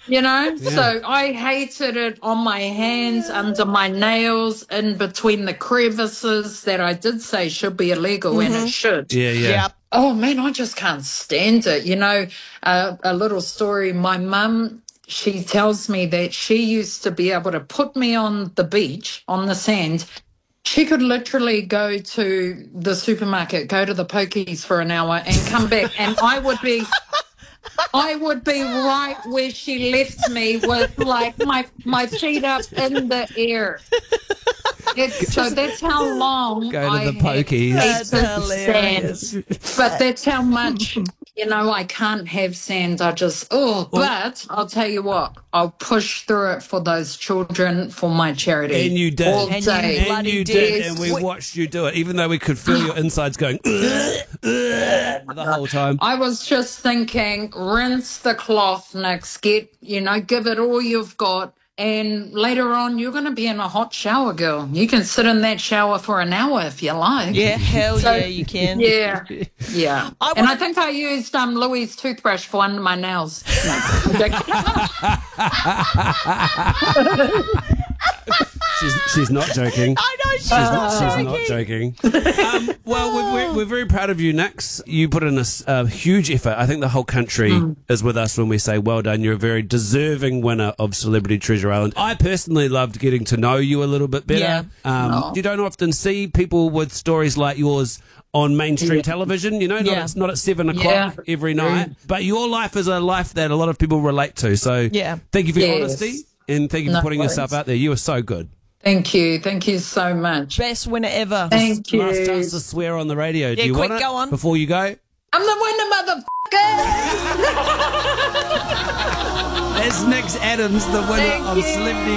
So I hated it on my hands, under my nails, in between the crevices that I did say should be illegal, and it should. Yeah. Yep. Oh, man, I just can't stand it. A little story. My mum, she tells me that she used to be able to put me on the beach, on the sand. She could literally go to the supermarket, go to the pokies for an hour and come back, and I would be right where she left me, with like my feet up in the air. So that's how long Go to the pokies. That's hilarious. But that's how much, I can't have sand. But I'll tell you what, I'll push through it for those children, for my charity. And you did. All And day. you And you did, and we watched you do it, even though we could feel your insides going the whole time. I was just thinking, rinse the cloth, Nix, give it all you've got. And later on, you're going to be in a hot shower, girl. You can sit in that shower for an hour if you like. Yeah, hell yeah, you can. Yeah. I think I used Louis' toothbrush for one of my nails. No, She's not joking. I know she's not She's joking. not joking. Well, we're very proud of you, Nix. You put in a huge effort. I think the whole country is with us when we say well done. You're a very deserving winner of Celebrity Treasure Island. I personally loved getting to know you a little bit better. Yeah. You don't often see people with stories like yours on mainstream television, not at 7 o'clock every night. But your life is a life that a lot of people relate to. So thank you for your honesty, and thank you for putting yourself out there. You are so good. Thank you. Thank you so much. Best winner ever. Thank you. Last chance to swear on the radio. Do you quick, want it go on. before you go? I'm the winner, motherfucker. That's Nix Adams, the winner of Celebrity